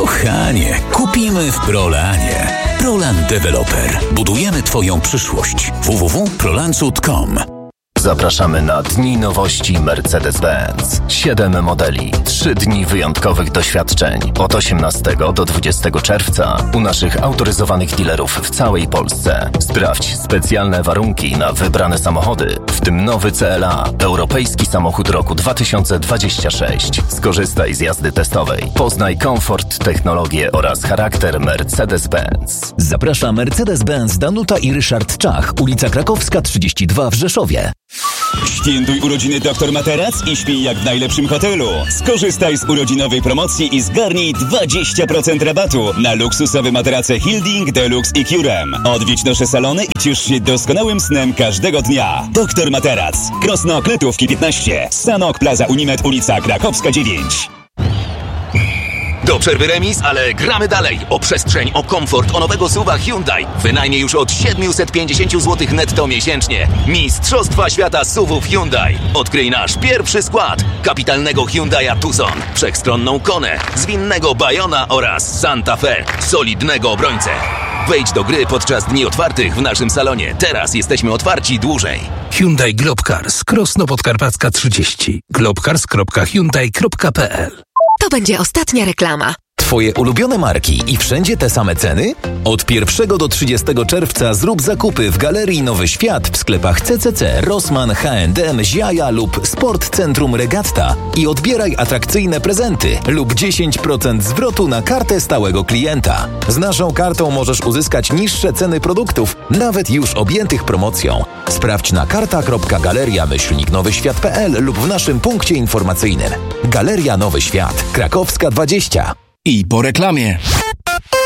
Kochanie, kupimy w Prolanie. Prolan Developer. Budujemy Twoją przyszłość. www.prolancut.com. Zapraszamy na Dni Nowości Mercedes-Benz. 7 modeli, 3 dni wyjątkowych doświadczeń. Od 18 do 20 czerwca u naszych autoryzowanych dealerów w całej Polsce. Sprawdź specjalne warunki na wybrane samochody, w tym nowy CLA, europejski samochód roku 2026. Skorzystaj z jazdy testowej. Poznaj komfort, technologię oraz charakter Mercedes-Benz. Zaprasza Mercedes-Benz Danuta i Ryszard Czach, ulica Krakowska 32 w Rzeszowie. Świętuj urodziny Dr Materac i śpij jak w najlepszym hotelu. Skorzystaj z urodzinowej promocji i zgarnij 20% rabatu na luksusowe materace Hilding, Deluxe i Curem. Odwiedź nasze salony i ciesz się doskonałym snem każdego dnia. Dr Materac. Krosno Kletówki 15. Sanok Plaza Unimed, ulica Krakowska 9. Do przerwy remis, ale gramy dalej. O przestrzeń, o komfort, o nowego SUV-a Hyundai. Wynajmie już od 750 zł netto miesięcznie. Mistrzostwa świata SUV-ów Hyundai. Odkryj nasz pierwszy skład. Kapitalnego Hyundai'a Tucson, wszechstronną Konę, zwinnego Bayona oraz Santa Fe, solidnego obrońcę. Wejdź do gry podczas dni otwartych w naszym salonie. Teraz jesteśmy otwarci dłużej. Hyundai Globcars, Krosno Podkarpacka 30. globcars.hyundai.pl. To będzie ostatnia reklama. Twoje ulubione marki i wszędzie te same ceny? Od 1 do 30 czerwca zrób zakupy w Galerii Nowy Świat w sklepach CCC, Rossmann, H&M, Ziaja lub Sport Centrum Regatta i odbieraj atrakcyjne prezenty lub 10% zwrotu na kartę stałego klienta. Z naszą kartą możesz uzyskać niższe ceny produktów, nawet już objętych promocją. Sprawdź na karta.galeria-nowyświat.pl lub w naszym punkcie informacyjnym. Galeria Nowy Świat, Krakowska 20. I po reklamie.